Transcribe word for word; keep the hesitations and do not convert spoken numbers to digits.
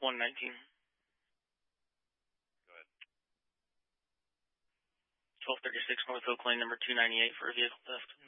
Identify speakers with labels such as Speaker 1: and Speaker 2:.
Speaker 1: one nineteen.
Speaker 2: Go ahead.
Speaker 1: twelve thirty-six North Oak Lane, number two ninety-eight for a vehicle theft.